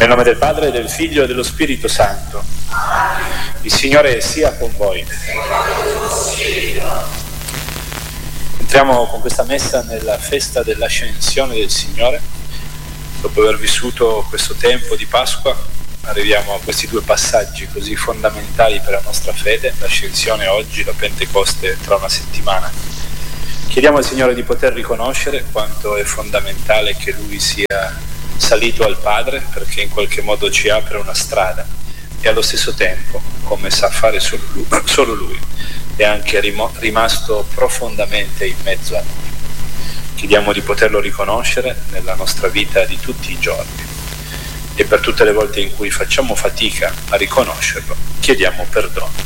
Nel nome del Padre, del Figlio e dello Spirito Santo. Il Signore sia con voi. Entriamo con questa messa nella festa dell'Ascensione del Signore. Dopo aver vissuto questo tempo di Pasqua, arriviamo a questi due passaggi così fondamentali per la nostra fede, l'Ascensione oggi, la Pentecoste tra una settimana. Chiediamo al Signore di poter riconoscere quanto è fondamentale che Lui sia salito al Padre, perché in qualche modo ci apre una strada e allo stesso tempo, come sa fare solo Lui, è anche rimasto profondamente in mezzo a noi. Chiediamo di poterlo riconoscere nella nostra vita di tutti i giorni e per tutte le volte in cui facciamo fatica a riconoscerlo, chiediamo perdono.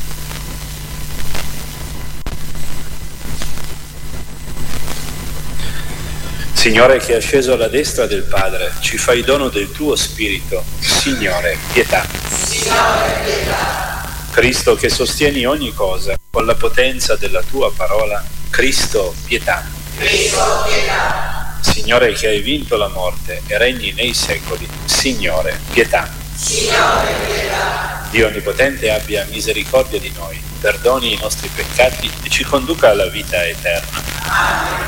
Signore, che è sceso alla destra del Padre, ci fai dono del tuo Spirito. Signore, pietà. Signore, pietà. Cristo, che sostieni ogni cosa con la potenza della tua parola. Cristo, pietà. Cristo, pietà. Signore, che hai vinto la morte e regni nei secoli. Signore, pietà. Signore, pietà. Dio Onnipotente abbia misericordia di noi, perdoni i nostri peccati e ci conduca alla vita eterna. Amen.